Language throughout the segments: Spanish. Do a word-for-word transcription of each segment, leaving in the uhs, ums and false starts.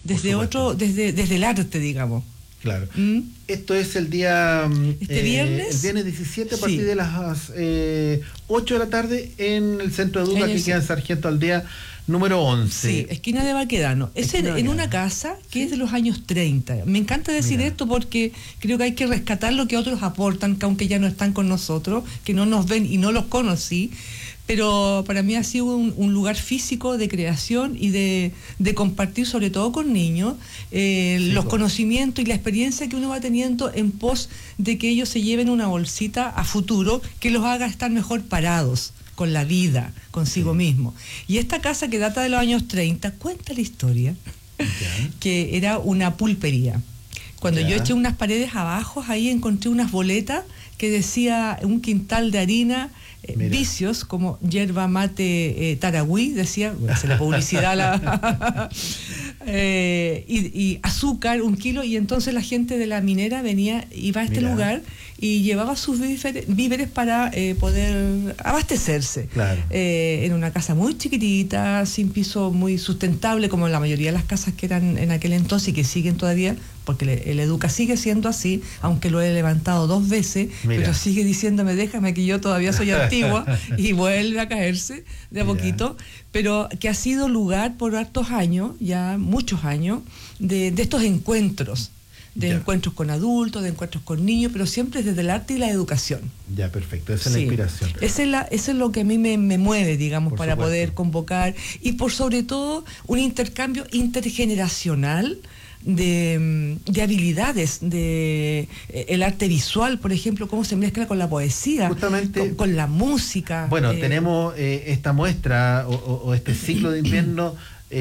desde otro, desde, desde el arte, digamos. Claro. ¿Mm? Esto es el día... ¿Este eh, viernes? El viernes diecisiete a Sí. partir de las eh, ocho de la tarde en el Centro de Educa, En el que queda en Sargento Aldea número once. Sí, esquina de Baquedano. Es en, Esquina de en Baquedano. una casa que Sí. es de los años treinta. Me encanta decir Mira. esto porque creo que hay que rescatar lo que otros aportan, que aunque ya no están con nosotros, que no nos ven y no los conocí, pero para mí ha sido un, un lugar físico de creación y de, de compartir, sobre todo con niños, eh, Sí, los pues. conocimientos y la experiencia que uno va teniendo en pos de que ellos se lleven una bolsita a futuro que los haga estar mejor parados con la vida, consigo Sí. mismo. Y esta casa, que data de los años treinta, cuenta la historia Ya. que era una pulpería. Cuando Ya. yo eché unas paredes abajo, ahí encontré unas boletas que decía un quintal de harina, eh, Mira. vicios como yerba mate eh, taragüí, decía, voy a hacer la publicidad, la, eh, y, y azúcar, un kilo, y entonces la gente de la minera venía, iba a este Mira. lugar y llevaba sus víveres, víveres para eh, poder abastecerse. Claro. Eh, en una casa muy chiquitita, sin piso, muy sustentable, como la mayoría de las casas que eran en aquel entonces y que siguen todavía, porque le- el Educa sigue siendo así, aunque lo he levantado dos veces, Mira. pero sigue diciéndome, déjame que yo todavía soy antigua, y vuelve a caerse de a Ya. poquito, pero que ha sido lugar por hartos años, ya muchos años, de, de estos encuentros, de Ya. encuentros con adultos, de encuentros con niños, pero siempre desde el arte y la educación. Ya, perfecto. Esa es la Sí. inspiración. Esa es la, eso es lo que a mí me, me mueve, digamos, Por para supuesto. poder convocar, y por sobre todo un intercambio intergeneracional de, de habilidades, de eh, el arte visual, por ejemplo, cómo se mezcla con la poesía, Justamente- con, con la música. Bueno, eh, tenemos eh, esta muestra o, o- o este ciclo de invierno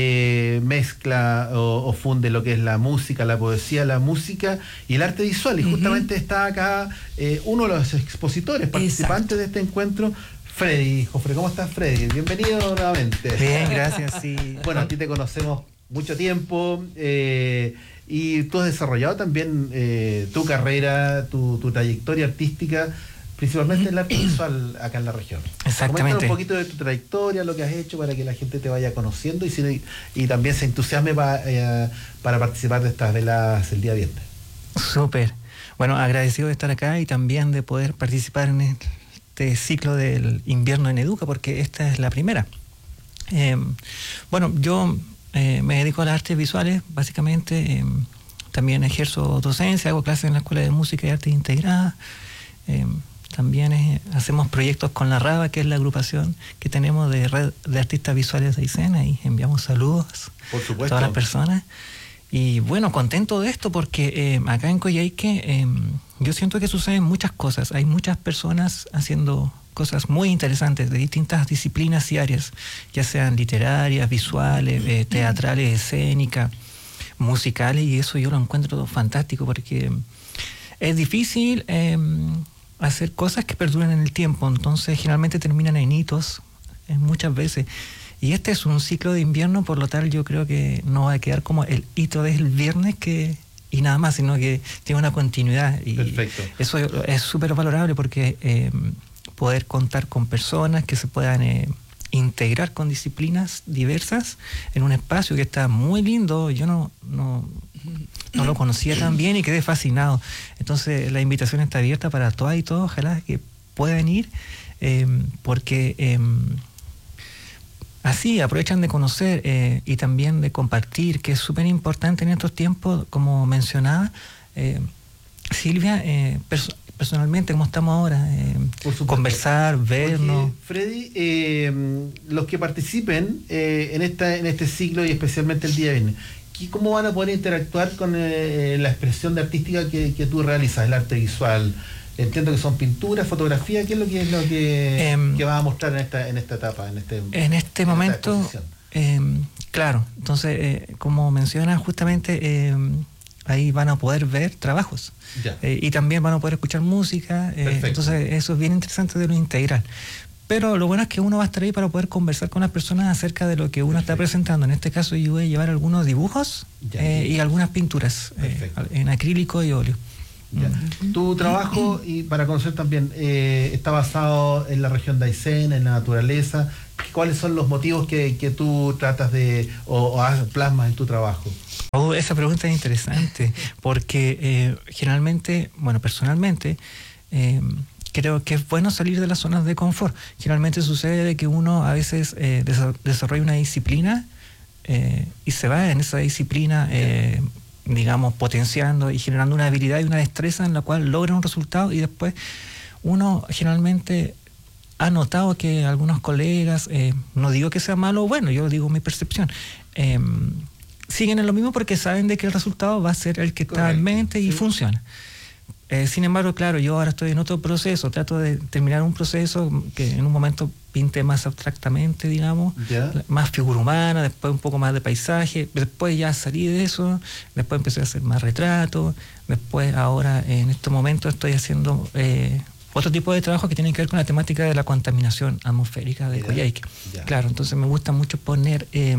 eh, mezcla o, o funde lo que es la música, la poesía, la música y el arte visual. Y Ujú. justamente está acá eh, uno de los expositores, participantes de este encuentro, Freddy. Jofre, ¿cómo estás, Freddy? Bienvenido nuevamente. Bien, gracias. Sí. Bueno, a ti te conocemos mucho tiempo eh, y tú has desarrollado también eh, tu carrera, tu, tu trayectoria artística, principalmente en el arte visual acá en la región. Exactamente. Coméntanos un poquito de tu trayectoria, lo que has hecho para que la gente te vaya conociendo y, si- y también se entusiasme pa- eh, para participar de estas veladas el día viernes. Súper. Bueno, agradecido de estar acá y también de poder participar en este ciclo del invierno en Educa, porque esta es la primera. Eh, bueno, yo eh, me dedico a las artes visuales, básicamente. Eh, también ejerzo docencia, hago clases en la Escuela de Música y Artes Integradas. Eh, También eh, hacemos proyectos con la RABA, que es la agrupación que tenemos de red de artistas visuales de Aysén, y enviamos saludos Por a supuesto. todas las personas. Y bueno, contento de esto porque eh, acá en Coyhaique eh, yo siento que suceden muchas cosas. Hay muchas personas haciendo cosas muy interesantes de distintas disciplinas y áreas, ya sean literarias, visuales, eh, teatrales, escénicas, musicales, y eso yo lo encuentro fantástico porque es difícil eh, hacer cosas que perduren en el tiempo, entonces generalmente terminan en hitos eh, muchas veces. Y este es un ciclo de invierno, por lo tal yo creo que no va a quedar como el hito del viernes que y nada más, sino que tiene una continuidad. Y Perfecto. eso es súper valorable porque eh, poder contar con personas que se puedan eh, integrar con disciplinas diversas en un espacio que está muy lindo. Yo no, no, no lo conocía tan bien y quedé fascinado. Entonces la invitación está abierta para todas y todos, ojalá que puedan ir, eh, porque eh, así aprovechan de conocer eh, y también de compartir, que es súper importante en estos tiempos, como mencionaba eh, Silvia, eh, perso- personalmente, como estamos ahora, eh, Por supuesto. conversar, vernos. Oye, Freddy, eh, los que participen eh, en esta en este ciclo y especialmente el día viernes, ¿qué- ¿cómo van a poder interactuar con eh, la expresión de artística que, que tú realizas, el arte visual? Entiendo que son pinturas, fotografía. ¿Qué es lo que es lo que, Em, que vas a mostrar en esta en esta etapa, en este En este en esta momento, exposición? eh, claro, entonces, eh, como menciona justamente, eh, ahí van a poder ver trabajos. Ya. Eh, y también van a poder escuchar música, eh, Perfecto. entonces eso es bien interesante de lo integral. Pero lo bueno es que uno va a estar ahí para poder conversar con las personas acerca de lo que uno está Perfecto. presentando. En este caso yo voy a llevar algunos dibujos Ya. eh, y algunas pinturas eh, Perfecto. en acrílico y óleo. Ya. Tu trabajo, y para conocer también, eh, está basado en la región de Aysén, en la naturaleza. ¿Cuáles son los motivos que, que tú tratas de o, o plasmas en tu trabajo? Oh, esa pregunta es interesante, porque eh, generalmente, bueno, personalmente, eh, creo que es bueno salir de las zonas de confort. Generalmente sucede que uno a veces eh, desarrolla una disciplina eh, y se va en esa disciplina, eh, digamos, potenciando y generando una habilidad y una destreza en la cual logra un resultado, y después uno generalmente ha notado que algunos colegas, eh, no digo que sea malo o bueno, yo digo mi percepción, eh, siguen en lo mismo porque saben de que el resultado va a ser el que está Correcto, en mente y sí. funciona. Eh, sin embargo, claro, yo ahora estoy en otro proceso, trato de terminar un proceso que en un momento pinté más abstractamente, digamos, ¿Ya? más figura humana, después un poco más de paisaje, después ya salí de eso, después empecé a hacer más retratos, después ahora en este momento estoy haciendo eh, otro tipo de trabajo que tiene que ver con la temática de la contaminación atmosférica de Coyhaique. Claro, entonces me gusta mucho poner eh,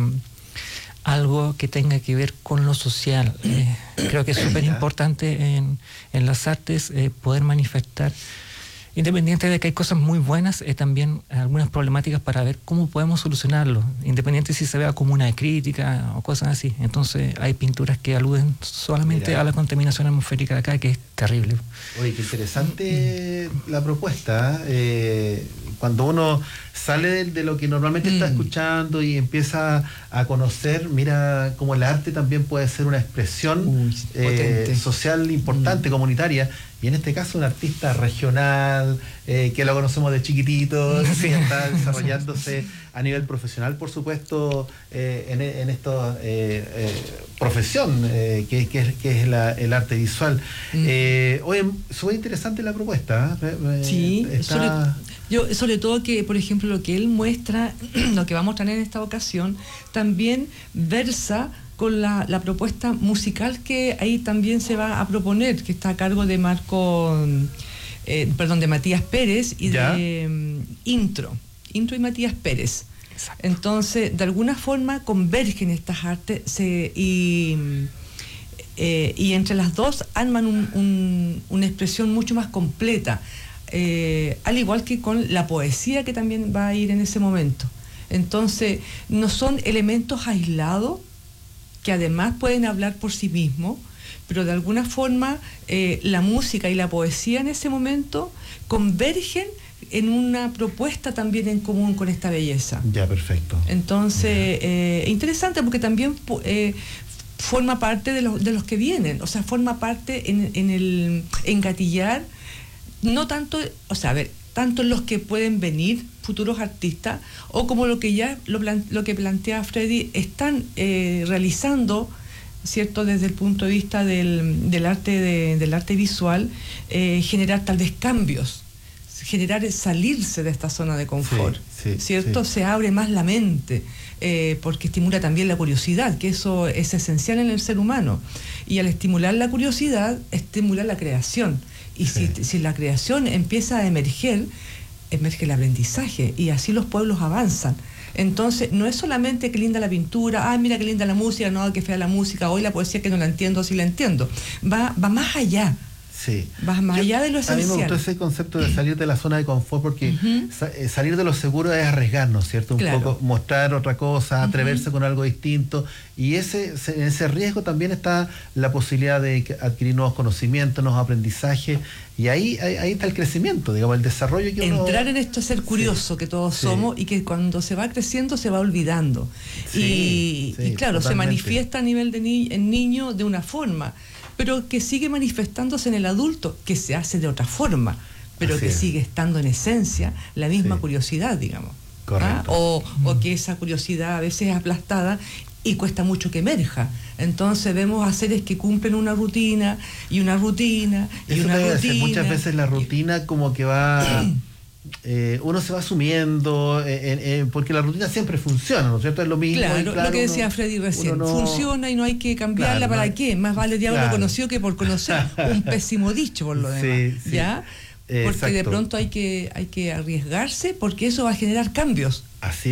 algo que tenga que ver con lo social. Eh, creo que es súper importante en, en las artes eh, poder manifestar, independiente de que hay cosas muy buenas, eh, también algunas problemáticas para ver cómo podemos solucionarlo, independiente si se vea como una crítica o cosas así. Entonces hay pinturas que aluden solamente Mira. a la contaminación atmosférica de acá, que es terrible. Oye, qué interesante mm. la propuesta. Eh, cuando uno sale de, de lo que normalmente mm. está escuchando y empieza a conocer, mira cómo el arte también puede ser una expresión Uy, eh, social importante, mm. comunitaria. Y en este caso un artista regional, eh, que lo conocemos de chiquititos, sí. que está desarrollándose a nivel profesional, por supuesto, eh, en, en esta eh, eh, profesión eh, que, que es, que es la, el arte visual. Mm. Eh, oye, súper interesante la propuesta. ¿eh? Sí, está... sobre, yo, sobre todo que, por ejemplo, lo que él muestra, lo que va a mostrar en esta ocasión, también versa con la, la propuesta musical que ahí también se va a proponer, que está a cargo de Marco, eh, perdón, de Matías Pérez y ¿Ya? de um, Intro, Intro y Matías Pérez. Exacto. Entonces, de alguna forma convergen estas artes se, y, eh, y entre las dos arman un, un, una expresión mucho más completa, eh, al igual que con la poesía que también va a ir en ese momento. Entonces, no son elementos aislados, que además pueden hablar por sí mismos, pero de alguna forma eh, la música y la poesía en ese momento convergen en una propuesta también en común con esta belleza. Ya, perfecto. Entonces, eh, interesante porque también eh, forma parte de, lo, de los que vienen, o sea, forma parte en, en el engatillar, no tanto, o sea, a ver, tanto en los que pueden venir futuros artistas, o como lo que ya lo, plan, lo que plantea Freddy, están eh, realizando, ¿cierto?, desde el punto de vista del, del arte de, del arte visual, eh, generar tal vez cambios, generar salirse de esta zona de confort, sí, sí, ¿cierto? Sí. Se abre más la mente, eh, porque estimula también la curiosidad, que eso es esencial en el ser humano, y al estimular la curiosidad, estimula la creación. Y sí. si, si la creación empieza a emerger, emerge el aprendizaje, y así los pueblos avanzan. Entonces, no es solamente qué linda la pintura, ah, mira qué linda la música, no, qué fea la música, hoy la poesía que no la entiendo, sí la entiendo. Va, va más allá. Sí. Va más Yo, allá de lo esencial. A mí me gustó ese concepto de salir de la zona de confort, porque uh-huh. sa- salir de lo seguro es arriesgarnos, ¿cierto? Un claro. poco mostrar otra cosa, atreverse uh-huh. con algo distinto. Y ese, en ese riesgo también está la posibilidad de adquirir nuevos conocimientos, nuevos aprendizajes. Y ahí, ahí, ahí está el crecimiento, digamos, el desarrollo que uno... Entrar en esto, ser curioso, sí, que todos sí. somos, y que cuando se va creciendo se va olvidando. Sí, y, sí, y claro, totalmente. Se manifiesta a nivel de ni- en niño de una forma, pero que sigue manifestándose en el adulto, que se hace de otra forma, pero Así que es. sigue estando en esencia la misma sí. curiosidad, digamos. Correcto. ¿Ah? O, mm. o que esa curiosidad a veces es aplastada y cuesta mucho que emerja. Entonces vemos a seres que cumplen una rutina y una rutina y Eso una debe rutina. Ser. Muchas veces la rutina como que va... Eh, uno se va asumiendo, eh, eh, porque la rutina siempre funciona, ¿no es cierto? Es lo mismo. Claro, y claro lo que decía uno, Freddy recién, no, funciona y no hay que cambiarla, claro, ¿para no, qué? Más vale diablo claro. conocido que por conocer, un pésimo dicho por lo demás, sí, sí. ¿ya? Porque Exacto. de pronto hay que, hay que arriesgarse, porque eso va a generar cambios. Así es,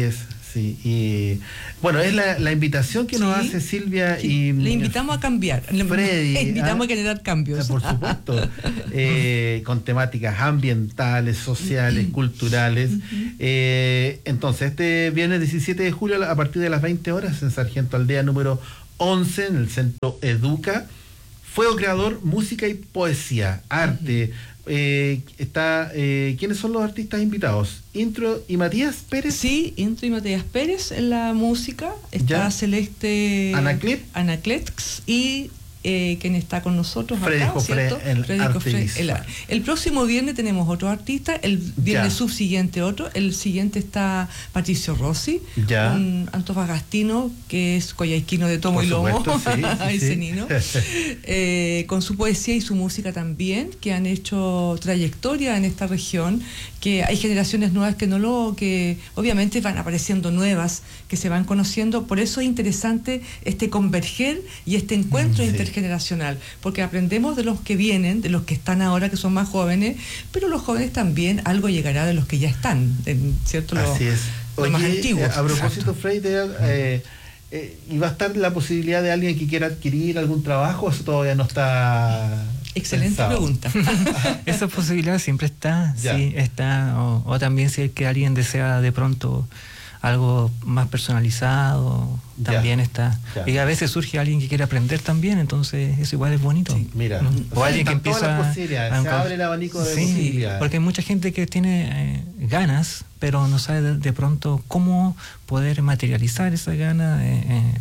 Sí, y bueno, es la, la invitación que nos Sí, hace Silvia sí. y Le invitamos a cambiar, le Freddy, le invitamos ¿ah? a generar cambios. Por supuesto, eh, con temáticas ambientales, sociales, culturales. Eh, entonces, este viernes diecisiete de julio a partir de las veinte horas en Sargento Aldea número once, en el Centro Educa, Fuego Creador, música y poesía, arte. Eh, está, eh, ¿quiénes son los artistas invitados? Intro y Matías Pérez. Sí, Intro y Matías Pérez en la música, está Ya. Celeste Anaclet. Anacletx y eh, quien está con nosotros Freddy acá, Jofré, ¿cierto? el Freddy arte Jofré, el, visual. el próximo viernes tenemos otro artista, el viernes Ya. subsiguiente otro, el siguiente está Patricio Rossi, Ya. un antofagastino que es coyhaiquino de tomo Por y lomo, supuesto, sí, sí, ese sí. nino. Eh, con su poesía y su música también, que han hecho trayectoria en esta región, que hay generaciones nuevas que no lo, que obviamente van apareciendo nuevas, que se van conociendo, por eso es interesante este converger y este encuentro Sí. intergeneracional, porque aprendemos de los que vienen, de los que están ahora, que son más jóvenes, pero los jóvenes también, algo llegará de los que ya están, en, ¿cierto? Lo- Así es. los más Oye, antiguos. eh, a propósito, Frey, te- eh, eh, ¿y va a estar la posibilidad de alguien que quiera adquirir algún trabajo o eso todavía no está Excelente pensado? pregunta. Esa posibilidad siempre está, Ya. sí, está. O, o también si es que alguien desea de pronto algo más personalizado, Ya. también está. Ya. Y a veces surge alguien que quiere aprender también, entonces eso igual es bonito. Sí. Mira, ¿no? o O sea, alguien que están todas empieza las posibilidades, a- se abre el abanico de Sí, posibilidades. porque hay mucha gente que tiene eh, ganas, pero no sabe de, de pronto cómo poder materializar esa gana, eh, eh,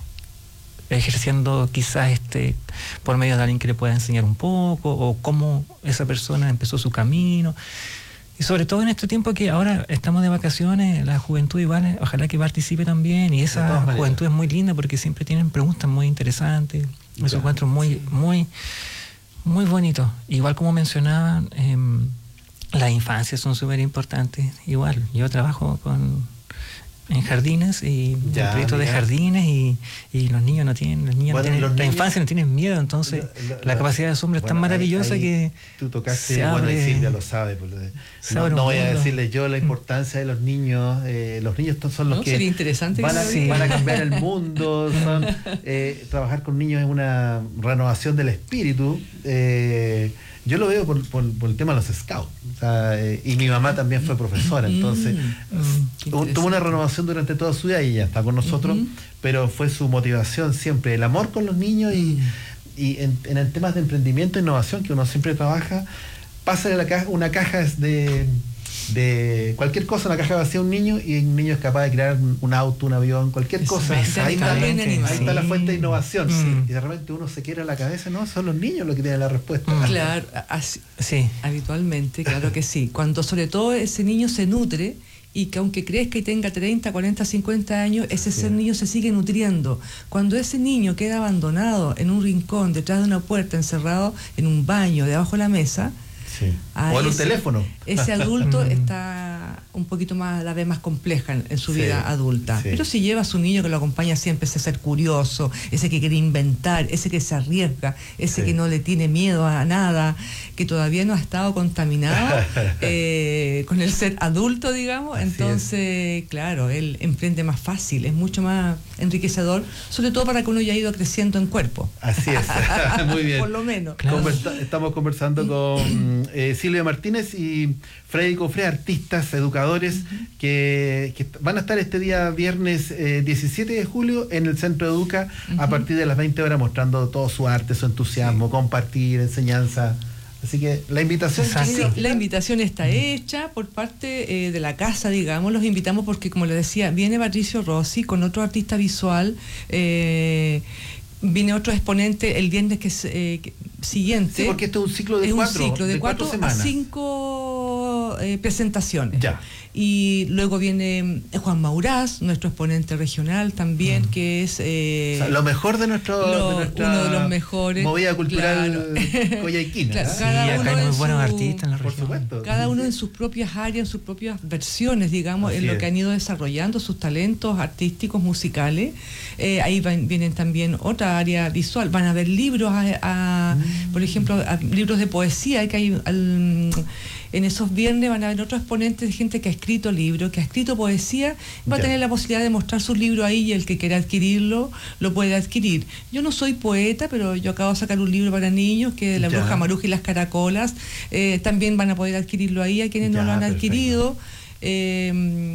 ejerciendo quizás este por medio de alguien que le pueda enseñar un poco, o cómo esa persona empezó su camino. Y sobre todo en este tiempo que ahora estamos de vacaciones, la juventud igual, eh, ojalá que participe también, y De esa todas maneras. juventud es muy linda porque siempre tienen preguntas muy interesantes, Ya. esos encuentros muy, muy, muy bonitos. Igual como mencionaban, eh, las infancias son súper importantes. Igual, yo trabajo con en jardines y Ya, en proyectos de mira. jardines y, y los niños no tienen, los niños Bueno, no tienen, los la niños- infancia no tienen miedo, entonces La- la- la, la- capacidad de asombro es tan bueno, ahí- maravillosa ahí que tú tocaste, se bueno, y abre- Silvia lo sabe, pues, eh, se no, abre no un voy a mundo. decirles yo la importancia de los niños. Eh, los niños son los ¿No? que Sería interesante van que a, lo Sí. diga. van a cambiar el mundo. Son, eh, trabajar con niños es una renovación del espíritu. Eh, yo lo veo por, por- por el tema de los scouts. O sea, eh, y mi mamá también fue profesora, entonces Mm, qué tuvo tuvo una interesante. renovación durante toda su vida y ella está con nosotros, Ujú. pero fue su motivación siempre, el amor con los niños y, y en, en el temas de emprendimiento e innovación que uno siempre trabaja, pásale la caja, una caja es de, de cualquier cosa, una caja vacía a un niño y un niño es capaz de crear un, un auto, un avión, cualquier cosa. Ahí está, Exactamente, ahí está la sí. fuente de innovación. Mm. Y de repente uno se quiere la cabeza, no, son los niños los que tienen la respuesta. Mm. Claro, así, sí. habitualmente, claro que sí. Cuando sobre todo ese niño se nutre y que aunque crezca y tenga treinta, cuarenta, cincuenta años, ese Sí. ser niño se sigue nutriendo. Cuando ese niño queda abandonado en un rincón, detrás de una puerta, encerrado en un baño, debajo de la mesa, Sí. ah, O en un ese- teléfono. ese adulto Mm. está un poquito más, la vez más compleja en, en su Sí, vida adulta. sí. Pero si lleva a su niño que lo acompaña siempre, ese ser curioso, ese que quiere inventar, ese que se arriesga, ese Sí. que no le tiene miedo a nada, que todavía no ha estado contaminado eh, con el ser adulto, digamos, Así entonces, claro, él emprende más fácil, es mucho más enriquecedor, sobre todo para que uno ya ha ido creciendo en cuerpo. Así es. Muy bien. Por lo menos. Claro. Conversa- estamos conversando con eh, Silvia Martínez y Freddy Cofré, artistas, educadores, que, que van a estar este día viernes eh, diecisiete de julio en el Centro Educa a partir de las veinte horas mostrando todo su arte, su entusiasmo, compartir, enseñanza. Así que la invitación, Exacto. Sí, chiquillos, la invitación está hecha por parte eh, de la casa, digamos, los invitamos porque, como les decía, viene Patricio Rossi con otro artista visual, eh, viene otro exponente el viernes que es, eh, que- siguiente. Sí, porque esto es un ciclo de es cuatro, un ciclo de, de cuatro cuatro, a semanas. cinco eh, presentaciones. Ya. Y luego viene eh, Juan Mauraz, nuestro exponente regional también, que es... eh, O sea, lo mejor de, nuestro, lo- de nuestra uno de los mejores, movida cultural claro. coyhaiquina. Claro, ¿eh? Sí, cada acá uno hay en muy buenos su- artistas en la Por región. supuesto. Cada Sí, uno sí. en sus propias áreas, en sus propias versiones, digamos, Así en lo es. que han ido desarrollando sus talentos artísticos, musicales. Eh, ahí van- vienen también otra área visual. Van a haber libros, a, a, Mm. por ejemplo, a- libros de poesía que hay al- En esos viernes van a haber otros exponentes de gente que ha escrito libros, que ha escrito poesía, va ya. a tener la posibilidad de mostrar sus libros ahí y el que quiera adquirirlo, lo puede adquirir. Yo no soy poeta, pero yo acabo de sacar un libro para niños, que es La ya. Bruja Maruja y las Caracolas. Eh, también van a poder adquirirlo ahí a quienes ya, no lo han perfecto. adquirido. Eh,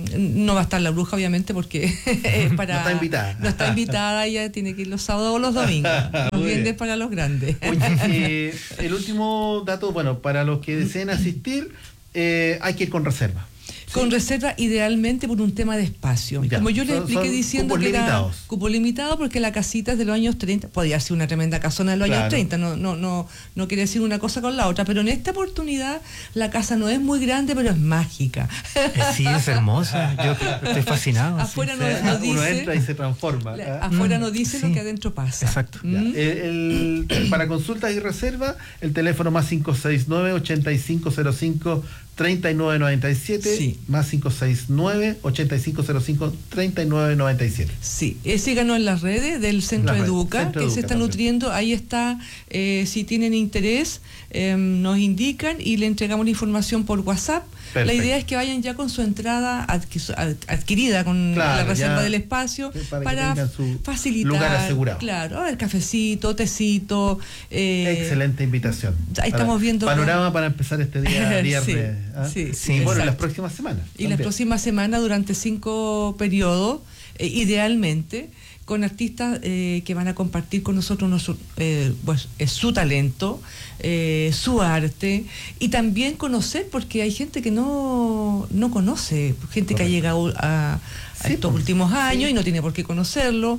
no va a estar la bruja, obviamente, porque para, no está invitada. No está invitada, ella tiene que ir los sábados o los domingos. Los viernes para los grandes. Oye, eh, el último dato, bueno, para los que deseen asistir, eh, hay que ir con reserva. Con ¿sí? reserva, idealmente por un tema de espacio. Ya. Como yo les expliqué son diciendo que limitados. era cupo limitado, porque la casita es de los años treinta, podía ser una tremenda casona de los claro. años treinta, no, no, no, no quiere decir una cosa con la otra, pero en esta oportunidad la casa no es muy grande, pero es mágica. Sí, es hermosa, yo estoy fascinado. Afuera sí. no, sí. no dice, uno entra y se transforma. La, afuera mm, no dice sí. lo que adentro pasa. Exacto. ¿Mm? El, el, para consultas y reserva, el teléfono más cinco seis nueve, ochenta y cinco cero cinco, treinta y nueve noventa y siete, sí. más cinco seis nueve, ochenta y cinco cero cinco, treinta y nueve noventa y siete. Sí, síganos en las redes del Centro red, Educa, Centro que Educa se está también. nutriendo, ahí está, eh, si tienen interés, eh, nos indican y le entregamos la información por WhatsApp. Perfecto. La idea es que vayan ya con su entrada adquirida con claro, la reserva ya, del espacio para, para facilitar lugar asegurado. Claro, el cafecito, tecito. Eh, Excelente invitación. Ahí estamos para, viendo. Panorama con... para empezar este día viernes. sí, ¿ah? sí, sí, y bueno, las próximas semanas. Y también. las próximas semanas durante cinco periodos, eh, idealmente, con artistas eh, que van a compartir con nosotros nuestro, eh, pues, eh, su talento, eh, su arte, y también conocer, porque hay gente que no, no conoce, gente Correcto. que ha llegado a, a sí, estos pues, últimos años sí. y no tiene por qué conocerlo,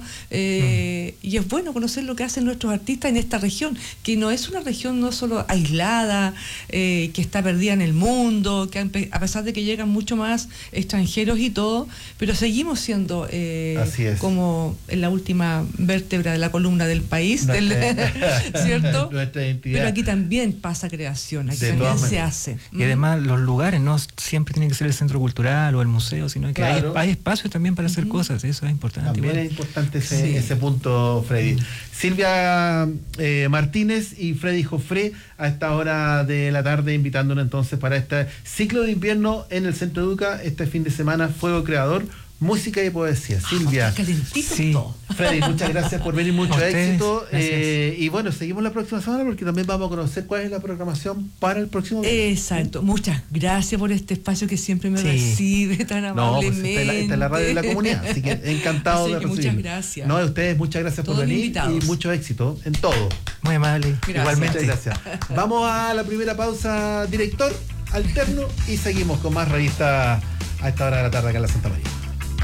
eh, mm. y es bueno conocer lo que hacen nuestros artistas en esta región, que no es una región no solo aislada, eh, que está perdida en el mundo, que a pesar de que llegan mucho más extranjeros y todo, pero seguimos siendo eh, como en la última vértebra de la columna del país, nuestra, del, ¿cierto? Nuestra identidad. Pero aquí también pasa creación, aquí de también se hace. Y además los lugares no siempre tienen que ser el centro cultural o el museo, sino que claro. hay, hay espacios también para hacer uh-huh. cosas, eso es importante. También igual. es importante ese, sí. ese punto, Freddy. Uh-huh. Silvia eh, Martínez y Freddy Joffre a esta hora de la tarde invitándonos entonces para este ciclo de invierno en el Centro Educa, este fin de semana, Fuego Creador, música y poesía. Silvia. Ah, calentito sí. todo. Freddy, muchas gracias por venir, mucho ustedes, éxito. Eh, y bueno, seguimos la próxima semana porque también vamos a conocer cuál es la programación para el próximo día. Exacto. Muchas gracias por este espacio que siempre me sí. recibe tan amablemente. No, pues esta, es la, esta es la radio de la comunidad, así que encantado así de que recibirlo. Muchas gracias. No, a ustedes muchas gracias Todos por venir invitados. y mucho éxito en todo. Muy amable. Gracias. Igualmente. Muchas gracias. Vamos a la primera pausa, director alterno, y seguimos con más revistas a esta hora de la tarde acá en la Santa María.